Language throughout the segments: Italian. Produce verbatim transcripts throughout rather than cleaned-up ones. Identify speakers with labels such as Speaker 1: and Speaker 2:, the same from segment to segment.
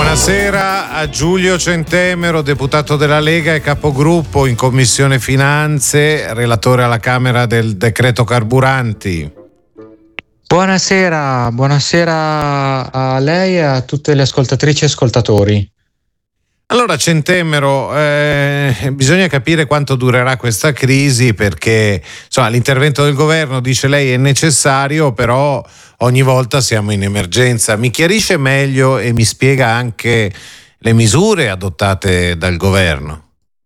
Speaker 1: Buonasera a Giulio Centemero, deputato della Lega e capogruppo in Commissione Finanze, relatore alla Camera del decreto carburanti.
Speaker 2: Buonasera, buonasera a lei e a tutte le ascoltatrici e ascoltatori.
Speaker 1: Allora Centemero, eh, bisogna capire quanto durerà questa crisi, perché insomma, l'intervento del governo, dice lei, è necessario, però ogni volta siamo in emergenza. Mi chiarisce meglio e mi spiega anche le misure adottate dal governo?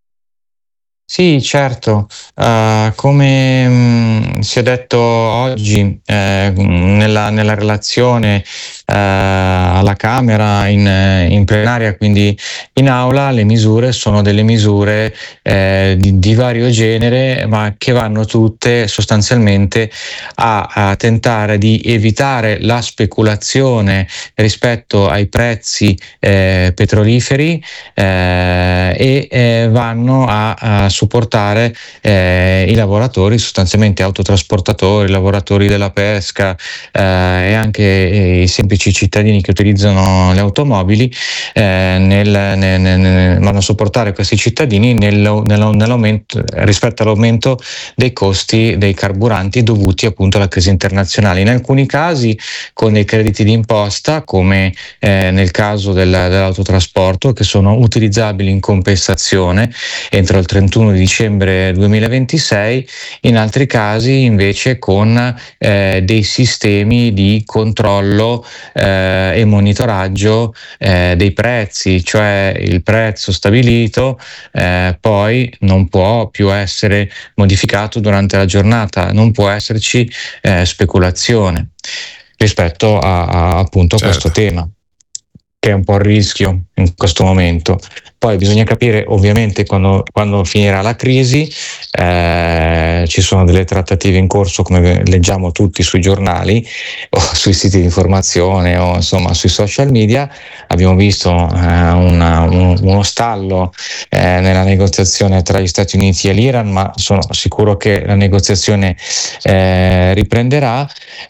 Speaker 2: Sì, certo, uh, come mh, si è detto oggi eh, nella, nella relazione uh, alla Camera, in, in plenaria, quindi in aula, le misure sono delle misure eh, di, di vario genere, ma che vanno tutte sostanzialmente a, a tentare di evitare la speculazione rispetto ai prezzi eh, petroliferi eh, e eh, vanno a, a supportare eh, i lavoratori, sostanzialmente autotrasportatori, lavoratori della pesca eh, e anche eh, i semplici cittadini che utilizzano le automobili, eh, nel, nel, nel, vanno a supportare questi cittadini nel, nell'aumento, rispetto all'aumento dei costi dei carburanti dovuti appunto alla crisi internazionale. In alcuni casi con dei crediti d'imposta, come eh, nel caso del, dell'autotrasporto, che sono utilizzabili in compensazione entro il trentuno di dicembre duemilaventisei, in altri casi invece con eh, dei sistemi di controllo eh, e monitoraggio eh, dei prezzi, cioè il prezzo stabilito eh, poi non può più essere modificato durante la giornata, non può esserci eh, speculazione rispetto a, a appunto
Speaker 1: Certo.
Speaker 2: questo tema, che è un po' il rischio in questo momento. Poi bisogna capire ovviamente quando, quando finirà la crisi, eh, ci sono delle trattative in corso, come leggiamo tutti sui giornali o sui siti di informazione o insomma sui social media. Abbiamo visto eh, una, un, uno stallo eh, nella negoziazione tra gli Stati Uniti e l'Iran, ma sono sicuro che la negoziazione eh, riprenderà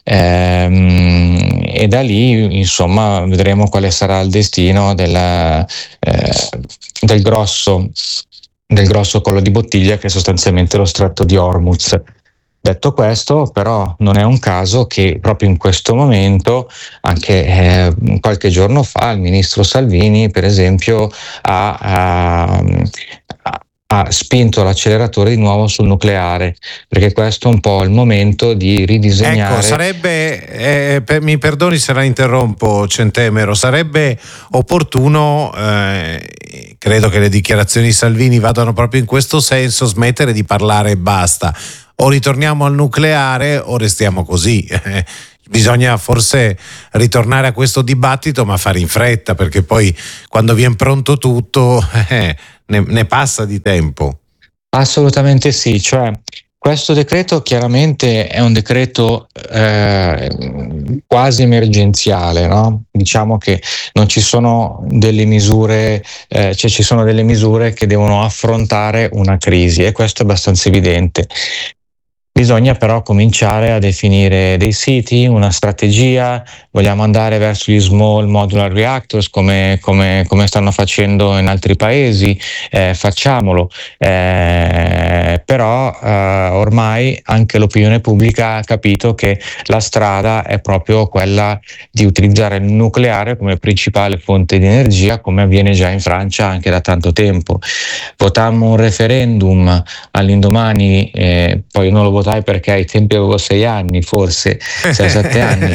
Speaker 2: ehm, e da lì insomma vedremo quale sarà il destino della, eh, del grosso del grosso collo di bottiglia, che è sostanzialmente lo stretto di Hormuz. Detto questo, però, non è un caso che proprio in questo momento, anche eh, qualche giorno fa, il ministro Salvini, per esempio, ha, ha, ha spinto l'acceleratore di nuovo sul nucleare, perché questo è un po' il momento di ridisegnare.
Speaker 1: Ecco, sarebbe, eh, per, mi perdoni se la interrompo Centemero, sarebbe opportuno, eh, credo che le dichiarazioni di Salvini vadano proprio in questo senso, smettere di parlare e basta. O ritorniamo al nucleare o restiamo così. Bisogna forse ritornare a questo dibattito, ma fare in fretta, perché poi quando viene pronto tutto eh, ne, ne passa di tempo.
Speaker 2: Assolutamente sì, cioè questo decreto chiaramente è un decreto eh, quasi emergenziale, no? Diciamo che non ci sono delle misure, eh, cioè ci sono delle misure che devono affrontare una crisi, e questo è abbastanza evidente. Bisogna però cominciare a definire dei siti, una strategia. Vogliamo andare verso gli small modular reactors come, come, come stanno facendo in altri paesi, eh, facciamolo, eh, però eh, ormai anche l'opinione pubblica ha capito che la strada è proprio quella di utilizzare il nucleare come principale fonte di energia, come avviene già in Francia anche da tanto tempo. Votammo un referendum all'indomani, eh, poi non lo votai perché ai tempi avevo sei anni, forse sei sette anni.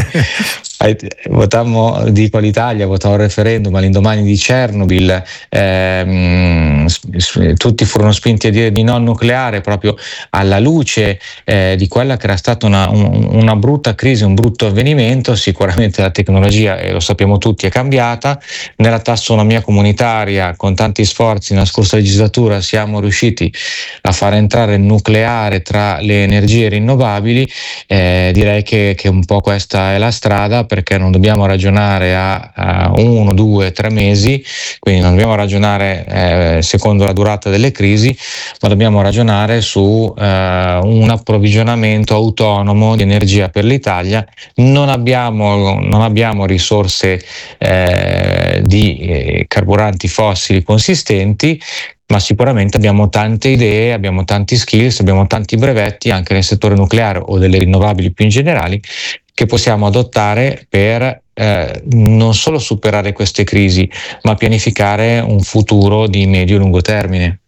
Speaker 2: Votammo, dico l'Italia, votò un referendum all'indomani di Chernobyl, ehm, tutti furono spinti a dire di no nucleare proprio alla luce eh, di quella che era stata una, un, una brutta crisi, un brutto avvenimento. Sicuramente la tecnologia, e lo sappiamo tutti, è cambiata. Nella tassonomia comunitaria, con tanti sforzi nella scorsa legislatura, siamo riusciti a far entrare il nucleare tra le energie rinnovabili. Eh, direi che, che un po' questa è la strada. perché non dobbiamo ragionare a, a uno, due, tre mesi, quindi non dobbiamo ragionare eh, secondo la durata delle crisi, ma dobbiamo ragionare su eh, un approvvigionamento autonomo di energia per l'Italia. Non abbiamo, non abbiamo risorse eh, di eh, carburanti fossili consistenti, ma sicuramente abbiamo tante idee, abbiamo tanti skills, abbiamo tanti brevetti anche nel settore nucleare o delle rinnovabili più in generali che possiamo adottare per eh, non solo superare queste crisi, ma pianificare un futuro di medio e lungo termine.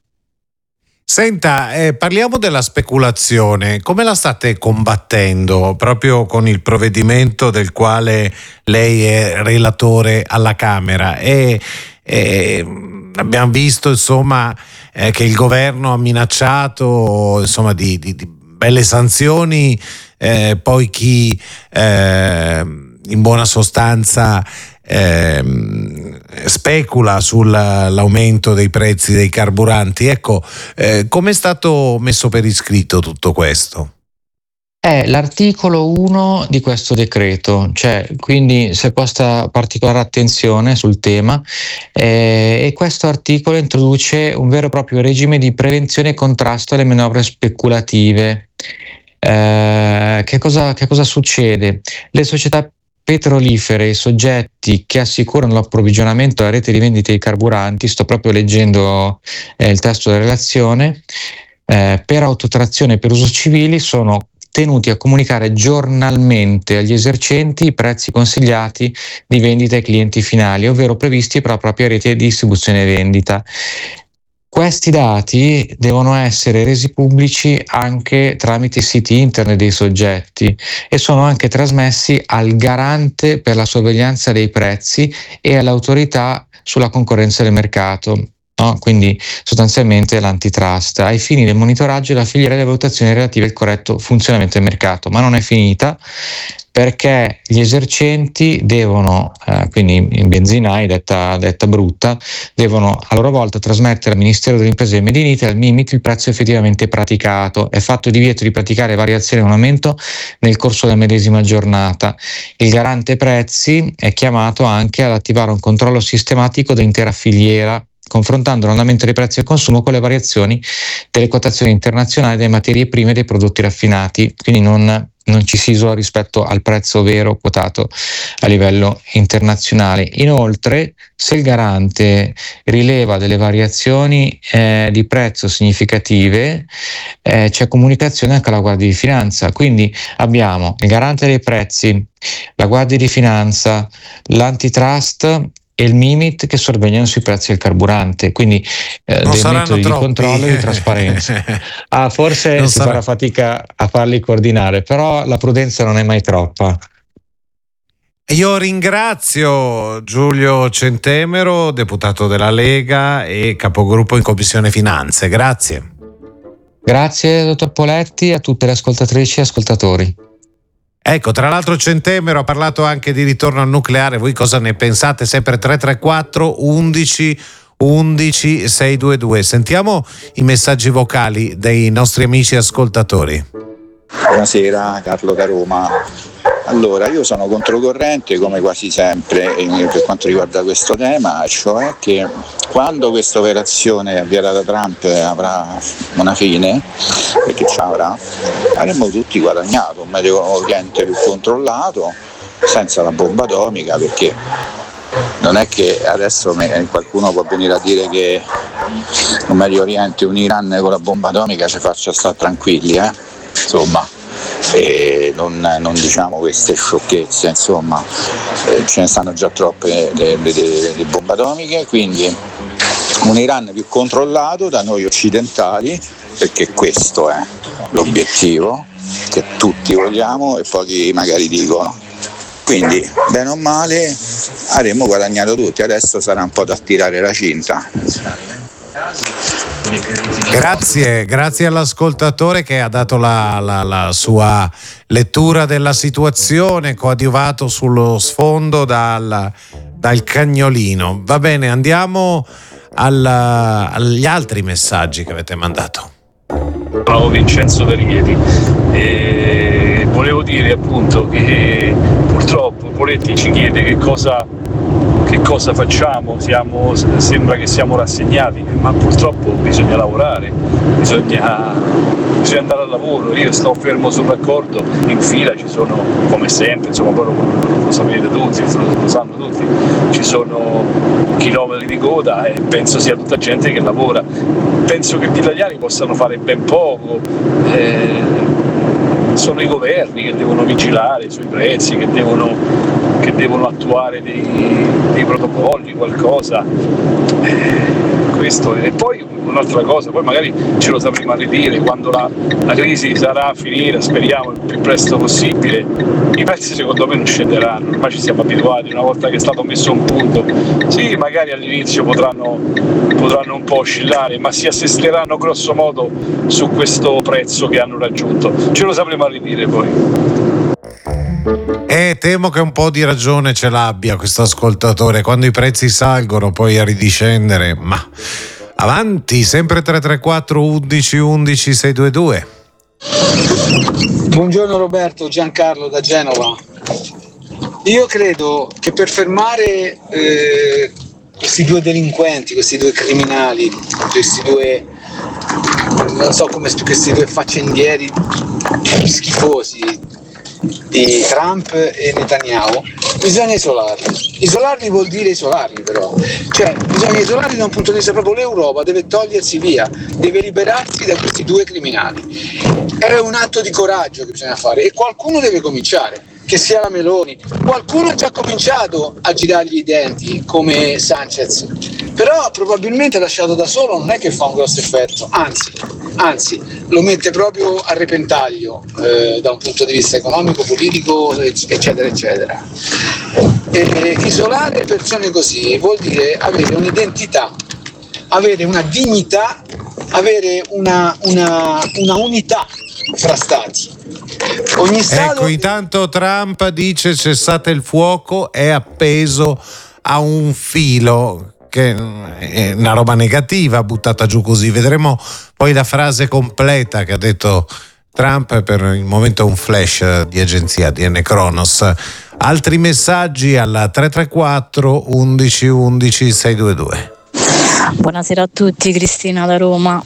Speaker 1: Senta, eh, parliamo della speculazione. Come la state combattendo proprio con il provvedimento del quale lei è relatore alla Camera? E, e abbiamo visto insomma eh, che il governo ha minacciato insomma di, di, di belle sanzioni, eh, poi chi eh, in buona sostanza Eh, specula sull'aumento dei prezzi dei carburanti. Ecco, eh, come è stato messo per iscritto tutto questo?
Speaker 2: È l'articolo uno di questo decreto, cioè quindi si è posta particolare attenzione sul tema eh, e questo articolo introduce un vero e proprio regime di prevenzione e contrasto alle manovre speculative. Eh, che cosa, che cosa succede? Le società petrolifere e i soggetti che assicurano l'approvvigionamento alla rete di vendita di carburanti, sto proprio leggendo eh, il testo della relazione, eh, per autotrazione e per uso civili sono tenuti a comunicare giornalmente agli esercenti i prezzi consigliati di vendita ai clienti finali, ovvero previsti per la propria rete di distribuzione e vendita. Questi dati devono essere resi pubblici anche tramite i siti internet dei soggetti e sono anche trasmessi al garante per la sorveglianza dei prezzi e all'autorità sulla concorrenza del mercato. No? Quindi sostanzialmente l'antitrust, ai fini del monitoraggio e della filiera delle valutazioni relative al corretto funzionamento del mercato. Ma non è finita, perché gli esercenti devono, eh, quindi i benzinai, detta, detta brutta, devono a loro volta trasmettere al Ministero delle Imprese e Made in Italy, al MIMIT, il prezzo effettivamente praticato. È fatto divieto di praticare variazioni o un aumento nel corso della medesima giornata. Il garante prezzi è chiamato anche ad attivare un controllo sistematico dell'intera filiera, confrontando l'andamento dei prezzi al consumo con le variazioni delle quotazioni internazionali delle materie prime e dei prodotti raffinati, quindi non, non ci si isola rispetto al prezzo vero quotato a livello internazionale. Inoltre, se il garante rileva delle variazioni eh, di prezzo significative, eh, c'è comunicazione anche alla Guardia di Finanza, quindi abbiamo il garante dei prezzi, la Guardia di Finanza, l'antitrust e il MIMIT che sorvegliano sui prezzi del carburante, quindi eh, dei metodi troppi di controllo e di trasparenza. Ah, forse non si sarà... farà fatica a farli coordinare, però la prudenza non è mai troppa.
Speaker 1: Io ringrazio Giulio Centemero, deputato della Lega e capogruppo in Commissione Finanze. Grazie.
Speaker 2: Grazie dottor Poletti, a tutte le ascoltatrici e ascoltatori.
Speaker 1: Ecco, tra l'altro Centemero ha parlato anche di ritorno al nucleare. Voi cosa ne pensate? Sempre tre tre quattro undici undici seicentoventidue. Sentiamo i messaggi vocali dei nostri amici ascoltatori.
Speaker 3: Buonasera, Carlo da Roma. Allora, io sono controcorrente come quasi sempre per quanto riguarda questo tema, cioè che quando questa operazione avviata da Trump avrà una fine, perché ce l'avrà, avremmo tutti guadagnato, un Medio Oriente più controllato, senza la bomba atomica, perché non è che adesso qualcuno può venire a dire che un Medio Oriente, un Iran con la bomba atomica ci faccia stare tranquilli, eh? Insomma. E non, non diciamo queste sciocchezze, insomma, eh, ce ne stanno già troppe le bombe atomiche, quindi un Iran più controllato da noi occidentali, perché questo è l'obiettivo che tutti vogliamo e pochi magari dicono. Quindi bene o male avremmo guadagnato tutti, adesso sarà un po' da tirare la cinta.
Speaker 1: Grazie, grazie all'ascoltatore che ha dato la, la, la sua lettura della situazione, coadiuvato sullo sfondo dal, dal cagnolino. Va bene, andiamo alla, agli altri messaggi che avete mandato.
Speaker 4: Ciao Vincenzo da Rieti. E volevo dire appunto che purtroppo Poletti ci chiede che cosa, che cosa facciamo, siamo, sembra che siamo rassegnati, ma purtroppo bisogna lavorare, bisogna, bisogna andare al lavoro. Io sto fermo sul raccordo, in fila ci sono, come sempre, insomma, poi lo, lo sapete tutti, lo, lo sanno tutti, ci sono chilometri di coda e penso sia tutta gente che lavora. Penso che gli italiani possano fare ben poco, eh, sono i governi che devono vigilare sui prezzi, che devono, che devono attuare dei, dei protocolli, qualcosa. Eh, questo. E poi un'altra cosa, poi magari ce lo sapremo ridire quando la, la crisi sarà finita, speriamo il più presto possibile. I prezzi secondo me non scenderanno, ormai ci siamo abituati, una volta che è stato messo un punto. Sì, magari all'inizio potranno, potranno un po' oscillare, ma si assesteranno grosso modo su questo prezzo che hanno raggiunto. Ce lo sapremo ridire poi.
Speaker 1: E temo che un po' di ragione ce l'abbia questo ascoltatore, quando i prezzi salgono poi a ridiscendere, ma avanti, sempre tre tre quattro undici undici sei due due.
Speaker 5: Buongiorno Roberto, Giancarlo da Genova. Io credo che per fermare eh, questi due delinquenti, questi due criminali, questi due, non so come, questi due faccendieri schifosi di Trump e Netanyahu, bisogna isolarli. Isolarli vuol dire isolarli, però, cioè bisogna isolarli da un punto di vista proprio. L'Europa deve togliersi via, deve liberarsi da questi due criminali. È un atto di coraggio che bisogna fare e qualcuno deve cominciare, che sia la Meloni. Qualcuno ha già cominciato a girargli i denti come Sanchez, però probabilmente lasciato da solo non è che fa un grosso effetto, anzi, anzi lo mette proprio a repentaglio eh, da un punto di vista economico, politico, eccetera eccetera. E isolare persone così vuol dire avere un'identità, avere una dignità, avere una, una, una unità fra stati. Ogni stato...
Speaker 1: Ecco, intanto Trump dice cessate il fuoco, è appeso a un filo, che è una roba negativa buttata giù così. Vedremo poi la frase completa che ha detto Trump, per il momento è un flash di agenzia D N Kronos. Altri messaggi alla tre tre quattro undici undici sei due due.
Speaker 6: Buonasera a tutti, Cristina da Roma.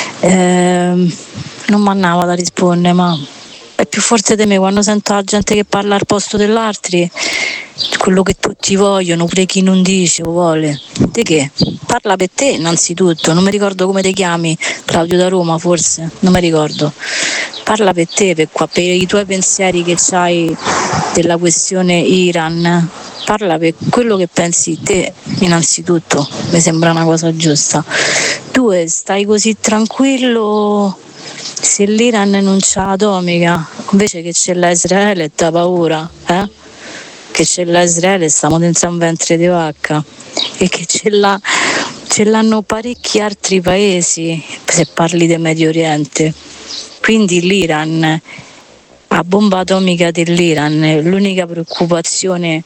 Speaker 6: Eh, non mannava da rispondere, ma è più forte di me quando sento la gente che parla al posto dell'altri, quello che tutti vogliono, pure chi non dice o vuole. Di che? Parla per te innanzitutto, non mi ricordo come ti chiami, Claudio da Roma forse, non mi ricordo. Parla per te, per, qua, per i tuoi pensieri che c'hai della questione Iran, parla per quello che pensi te innanzitutto, mi sembra una cosa giusta. Due, stai così tranquillo se l'Iran non c'ha atomica, invece che c'è l'Israele e da paura, eh? Che c'è l'Israele, stiamo dentro un ventre di vacca, e che ce, l'ha, ce l'hanno parecchi altri paesi, se parli del Medio Oriente. Quindi l'Iran, la bomba atomica dell'Iran, l'unica preoccupazione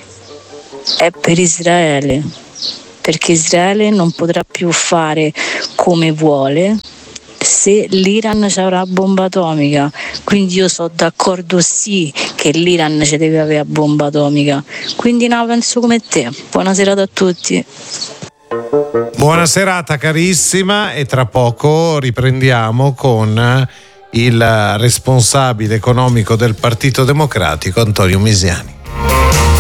Speaker 6: è per Israele, perché Israele non potrà più fare come vuole se l'Iran ci avrà bomba atomica. Quindi io sono d'accordo sì che l'Iran ci deve avere bomba atomica, quindi no, penso come te. Buona serata a tutti.
Speaker 1: Buona serata carissima, e tra poco riprendiamo con il responsabile economico del Partito Democratico Antonio Misiani.